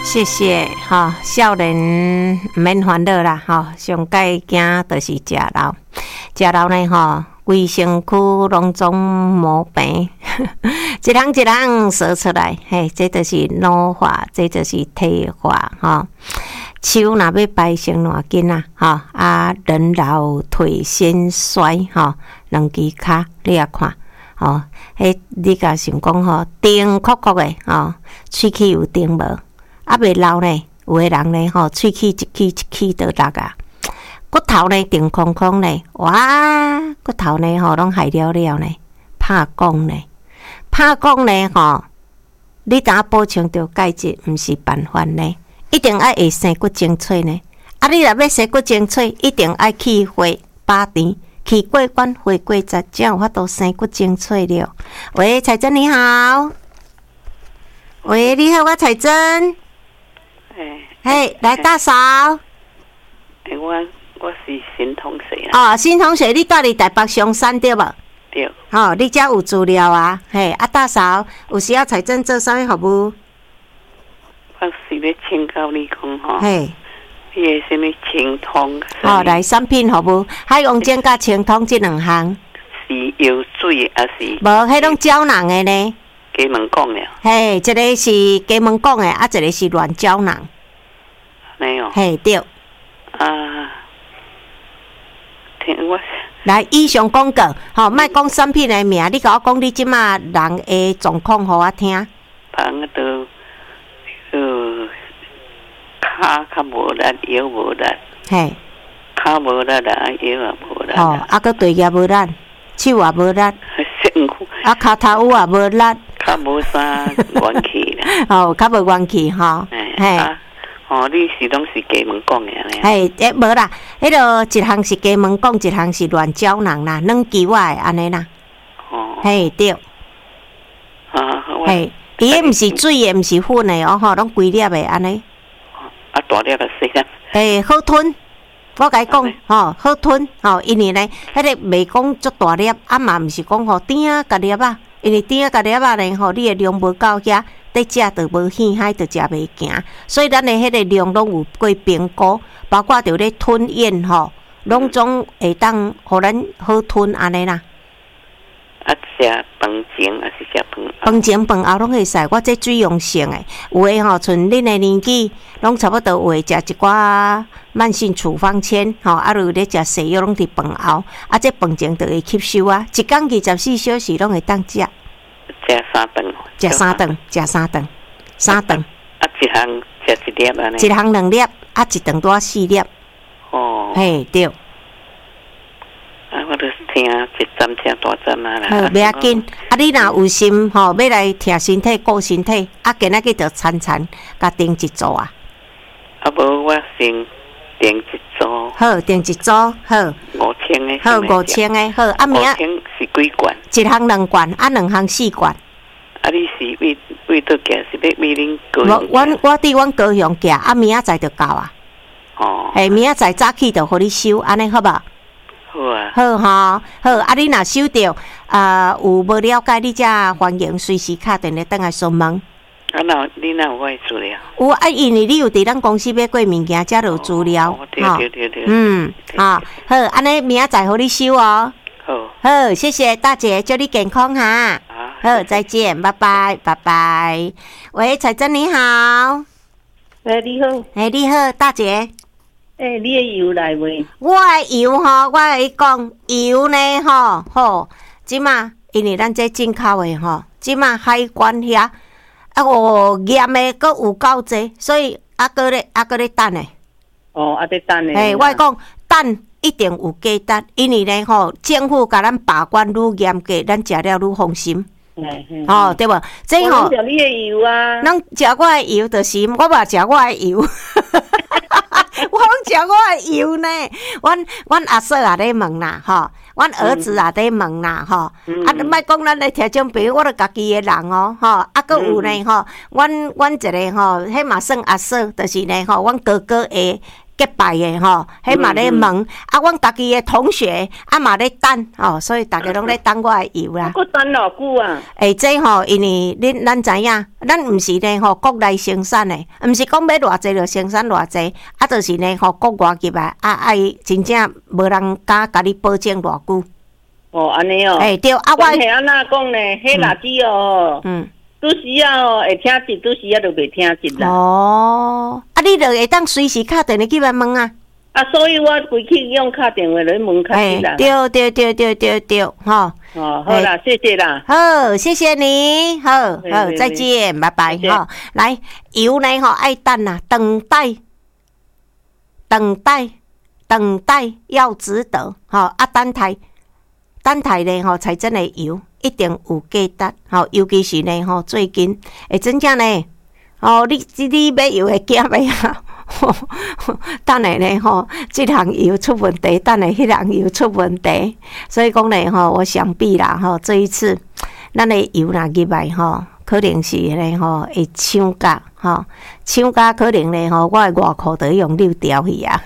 谢谢哈，少年唔免烦恼啦哈，上介惊就是食老，食老呢哈，规身躯拢总毛病，一项一项说出来，嘿，这就是老化，这就是退化哈。手若要摆成偌紧啊，哈啊，人老腿先衰哈，两支骹你也看。哦，迄你甲想讲吼，甜酷酷的吼，喙齿有甜无？啊，袂老呢，有个人呢吼，喙齿一齿一齿都落啊，骨头呢定空空呢，哇，骨头呢吼拢害了了呢，怕讲呢，怕讲呢吼，你当补充着钙质，毋是办法呢，一定爱会生骨精粹呢。啊，你若要生骨精粹，一定爱去花把甜。去过关回过节，才有法度生骨精粹了。喂，彩珍你好。喂，你好，我彩珍。嘿，来大嫂。 我是新同学啊。 哦，新同学，你住伫台北松山对无？ 对。 哦，你遮有资料啊？嘿，啊大嫂，有需要彩珍做啥物服务？ 我是要请教你讲吼。 嘿。 迄个什么清通？ 哦，来产品服务，海洋精甲清通这两项。 是有水还是？ 无，迄种胶囊的呢？ 加盟讲的。 嘿，一个是加盟讲的，啊，一个是软胶囊。 没有。 嘿，对。 啊，听我。 来，以上广告，吼，莫讲产品的名，你甲我讲你即马人的状况，互我听。 人都，骹较无力，腰无力， 嘿， 骹无力啦，腰也无力。 吼，啊，佮腿也无力，手也无力， 身躯啊，骹头有也无力， 较无啥元气啦。 吼，较无元气吼， 嘿。哦，你是拢是加盟讲的咧？ 嘿，无啦，迄个一项是加盟讲，一项是软胶囊啦，软球仔的安尼啦。 哦。 嘿，对。 啊， 嘿，伊迄毋是水的，毋是粉的哦，吼，拢规粒的安尼。 啊，大粒啊，细粒。 诶，好吞，我甲你讲，吼，好吞，吼，因为呢，迄个袂讲足大粒，啊嘛毋是讲吼顶啊甲粒啊，因为顶啊甲粒啊呢，吼，你的量无够遐，得食着无稀罕，着食袂行，所以咱的迄个量拢有过评估，包括着咧吞咽吼，拢总会当互咱好吞安尼啦。 啊，食饭前还是食饭后？ 饭前饭后拢会使，我这水溶性诶，有诶吼，像恁诶年纪，拢差不多会食一寡慢性处方签，吼，啊，有咧食西药拢伫饭后，啊，这饭前就会吸收啊，一天24小时拢会当食。 食3顿。 食3顿，食3顿，3顿。 啊，一项食一粒安尼。 一项2粒，啊，一顿多4粒。 哦。 嘿，对。 啊，我都听一针听大针啊啦。 好，袂要紧。啊，你若有心吼，要来听身体、顾身体，啊，今仔日就餐甲订一组啊。 啊，无我先订一组。 好，订一组，好。 5000的。 好，5000的，好。啊，明仔。 5000是几罐？ 一项2罐，啊，2项4罐。 啊，你是为倒寄是要为恁高雄？ 我伫阮高雄寄，啊，明仔载就到啊。 哦。 嘿，明仔载早起就互你收，安尼好无？ 好啊。 好吼，好，啊，你若收到有无了解，你才欢迎随时打电话转来询问。 啊，你哪有我的资料？ 有啊，因为你有伫咱公司买过物件，才有资料。 对。 好，安尼明仔载互你收哦。好，谢谢大姐，祝你健康哈。好，再见，拜拜，拜拜。喂，彩珍你好。 你好。 你好，大姐。 你的油来未？ 我的油吼，我甲你讲，油呢吼，好，即马因为咱这进口的吼，即马海关遐验的阁有够济，所以阁咧等的。 哦，在等的。 嘿，我讲等一定有价值，因为呢吼，政府甲咱把关愈严格，咱食了愈放心。哦，对无？这吼， 我食你的油啊。 咱食我的油，就是我嘛食我的油。我拢食我的油呢，阮阿嫂也咧问啦，吼，阮儿子也咧问啦，吼，啊，莫讲咱咧听种朋友，我著家己的人哦，吼，啊，阁有呢，吼，阮一个吼，迄嘛算阿嫂，就是呢，吼，阮哥哥的结拜的吼，迄嘛咧问啊，阮家己的同学啊嘛咧等哦，所以大家拢咧等我的油啦。 我等偌久啊？ 这吼，因为咱知影，咱毋是咧吼国内生产的，毋是讲要偌济就生产偌济，啊，就是咧吼国外入来啊，爱真正无人敢甲你保证偌久。 哦，安尼哦。 对啊，我是安那讲呢？迄垃圾哦，拄时啊哦会听一，拄时啊就袂听一啦。 哦，啊，你就会当随时敲电话去来问啊。 啊，所以我规去用敲电话来问较紧啦。 对，吼。 哦，好啦，谢谢啦。 好，谢谢你，好，再见，拜拜，吼。来，油呢吼爱等啊，等待要值得，吼啊，等待呢吼才真的油。一定有价值，吼，尤其是呢，吼，最近会真正呢，哦，你买油会惊袂啊？等下呢，吼，这项油出问题，等下迄项油出问题，所以讲呢，吼，我想必啦，吼，这一次咱的油若入来，吼，可能是呢，吼，会抢价，吼，抢价可能呢，吼，我的外裤都用溜掉去啊。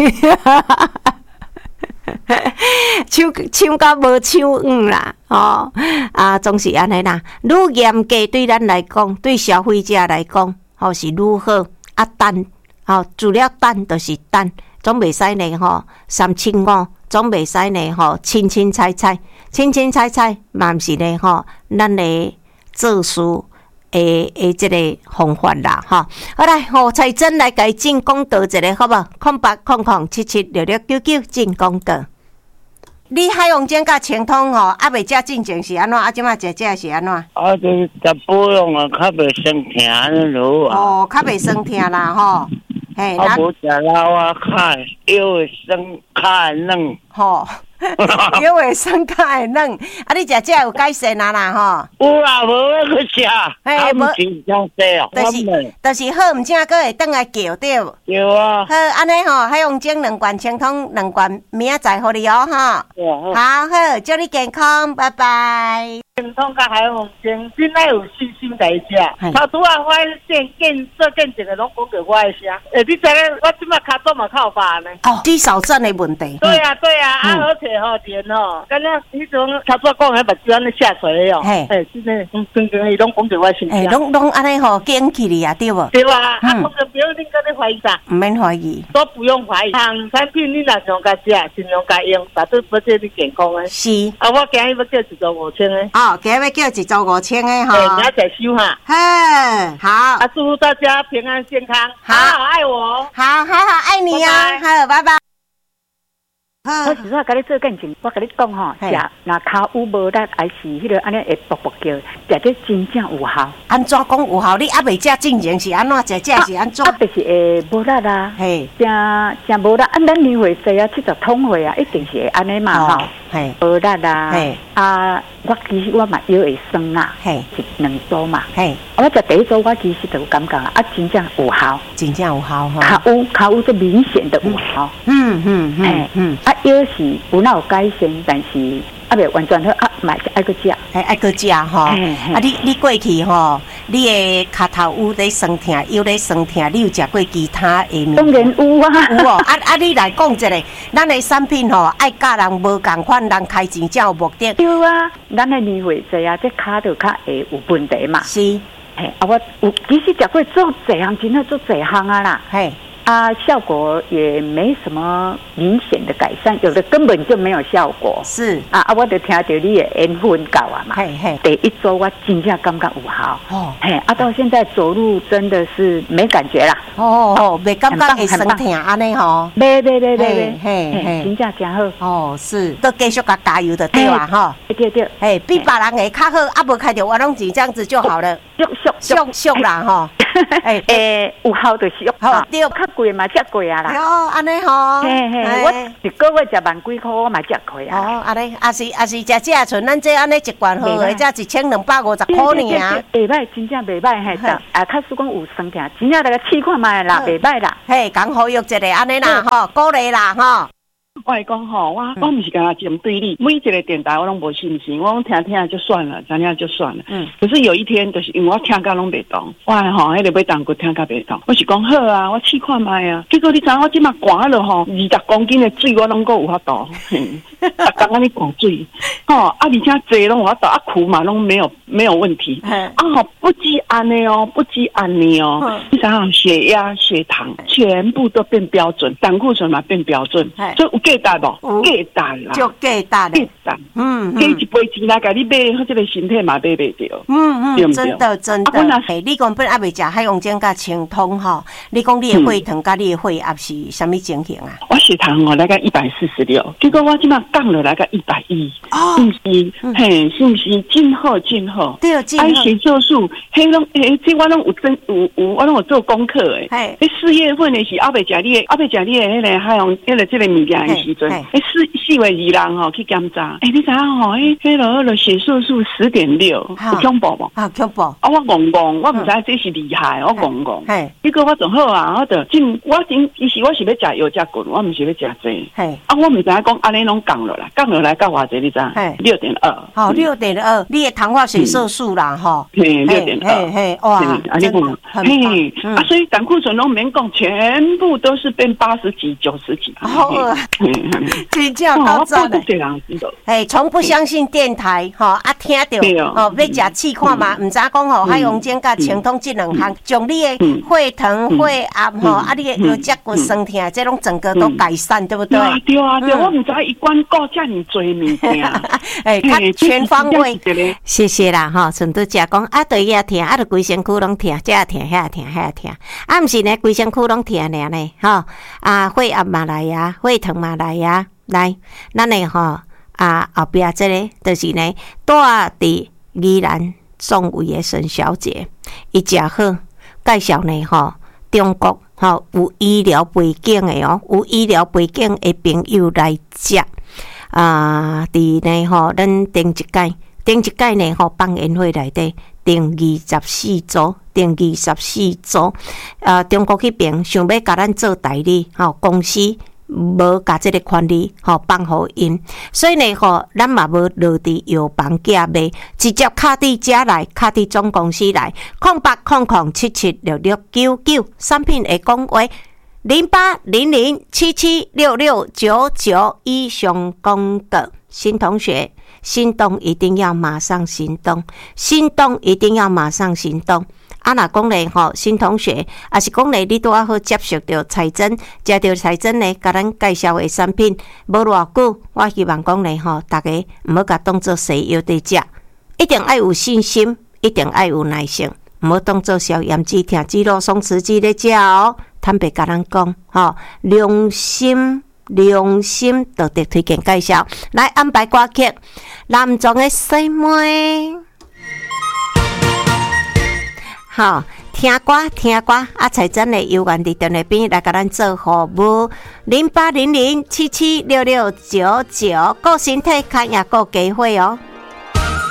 抢到无抢稳啦，吼啊，总是安尼啦。愈严格对咱来讲，对消费者来讲，吼是愈好。啊等，吼除了等就是等，总袂使呢吼375，总袂使呢吼清彩，嘛毋是呢吼咱的做事诶即个方法啦，吼。好来，侯彩珍来甲伊进公道一个，好无？0800776699进公道。你海洋针甲清通吼，啊未食进前是安怎？啊，即马食是安怎？ 啊，就是食保养啊，较袂酸疼安尼落啊。 哦，较袂酸疼啦，吼。嘿， 啊，无食老啊，脚腰会酸，脚会软。吼。 腰会酸，脚会软。啊，你食有改善啊啦，吼。 有啦，无要去食。嘿，无是讲说哦， 就是好，毋正佫会倒来叫对。 对啊。 好，安尼吼，海洋针2罐清通2罐，明仔载互你哦，吼。好，祝你健康，拜拜。 清通甲海洋针，真爱有信心来食。头拄啊，我做见证的拢讲着我的声。你知影我即马骹肚嘛较有发呢。 哦，肌少症的问题。 对啊，而且吼连吼，敢若迄种头拄讲的目睭安尼下垂哦。嘿，真诶，真伊拢讲着我身体。 拢安尼吼，坚起哩啊，对无？ 对啊，啊，不要恁搁咧怀疑啥？ 唔免怀疑， 都不用怀疑。产品你若想甲食，尽量甲用，绝对保证你健康诶。 是。 啊，我今日要叫1组5000诶。 哦，今日要叫1组5000诶，吼。 对，明仔载收哈。 好。 啊，祝福大家平安健康，好好爱我。 好爱你啊！好，拜拜。 我实在甲你做见证，我甲你讲吼，食若骹有无力，还是迄个安尼会啵啵叫，食得真正有效。 安怎讲有效？你还未食进前是安怎？食是安怎？ 就是会无力啦，嘿，正无力。咱年岁细啊，70通岁啊，一定是会安尼嘛吼，嘿，无力啦，嘿，我其实我嘛腰会酸啦，嘿，是2组嘛，嘿，我食第1组我其实就有感觉啊，真正有效， 真正有效吼， 骹有最明显的有效，腰是有哪有改善，但是未完全好，嘛是爱搁食， 爱搁食吼。你过去吼，你的骹头有咧酸痛，腰咧酸痛，你有食过其他的物？ 当然有啊， 有哦。你来讲一个，咱的产品吼，爱教人无共款，人开钱才有目的。 对啊，咱的年岁细啊，这骹就较会有问题嘛。 是， 我有其实食过做这项，真的做这项啊啦。嘿。效果也没什么明显的改善，有的根本就没有效果。 是我就听到你的缘分到啊嘛。嘿嘿，第1周我真正感觉有效。哦，嘿，到现在走路真的是没感觉啦。 没感觉会酸痛安尼吼。 没，嘿，真正真好。 哦，是，都继续甲加油的对啊哈。 对， 嘿，比别人会较好，无开着我拢钱这样子就好了。俗啦吼。 有效就是有效。对，较贵嘛，食贵啊啦。 哦，安尼吼。 嘿，我1个月食万几块，我嘛食贵啊。 哦，安尼，也是食这像咱这安尼1罐好的，才1250块尔。 袂歹，真正袂歹嘿。假使讲有酸痛，真正大家试看卖啦，袂歹啦。 嘿，讲好用一个安尼啦，吼，鼓励啦，吼。 我会讲吼，我毋是干那针对你，每一个电台我拢无信心，我讲听就算了，听就算了。可是有一天，就是因为我听到拢袂动，我吼迄个尾当骨听到袂动，我是讲好啊，我试看卖啊。结果你知影我即马寒了吼，20公斤的水我拢够有法度，刚刚你灌水，吼而且坐拢有法度，苦嘛拢没有问题。不止安尼哦，不止安尼哦，你想想血压、血糖全部都变标准，胆固醇嘛变标准，所以有价值无？价值啦， 就价值。 加一杯钱来，甲你买，这个身体嘛买袂着。对不对？ 真的。你讲本还未食海洋煎甲清通吼，你讲你的血糖甲你的血压是什么情形啊？ 我血糖大概146，结果我即马降落来个110，是不是？嘿，是不是？真好。 对，真好。 血色素，这我拢我拢有做功课诶。4月份的是未食你的迄个海洋这个物件的时阵，4月2日吼去检查，你知影吼？迄个血色素10.6，有恐怖无？ 恐怖。 我戆，我毋知这是厉害，我戆。结果我仲好啊，其实我是要食药食滚，我毋是要食这。我毋知影讲安尼拢降落来到偌济，你知？6.2。好 ，6.2，你的糖化血色素啦，吼。 6.2。 哇， 真的。所以胆固醇拢免讲，全部都是变80几、90几。 好啊，真正高赞的。从不相信电台，听到要食试看嘛，毋知讲海洋煎甲清通这两项，将你的血糖、血压你的腰脊骨酸痛，这种整个都改善，对不对？ 对啊，我毋知伊管顾遮尔多物件， 全方位。谢谢啦，顺拄食讲对伊也疼，就规身躯拢疼，这也疼，遐疼，毋是呢，规身躯拢疼尔呢，血压嘛来啊，血糖嘛来啊，来，咱呢后壁这个就是呢，住伫宜兰壮伟的沈小姐，伊诚好介绍呢中国有医疗背景的有医疗背景的朋友来食伫呢咱顶一届呢放宴会内底订24组，中国迄边想要甲咱做代理公司。无甲这个权利放互因，所以呢咱嘛无落伫药房寄卖，直接敲伫遮来，敲伫总公司来，0800776699，产品会讲话0800776699，以上广告。新同学，心动一定要马上行动，心动一定要马上行动。若讲咧新同学，也是讲咧你拄好接触到彩珍，食到彩珍咧，甲咱介绍的产品，无偌久，我希望讲咧大家毋好甲当做西药在食，一定爱有信心，一定爱有耐性，毋好当做消炎止痛、肌肉松弛剂咧食哦。坦白甲咱讲，良心道德推荐介绍，来安排歌曲，男装的细妹。听歌，彩珍的有缘伫电话边来甲咱做服务，0800776699，顾身体看也顾机会哦。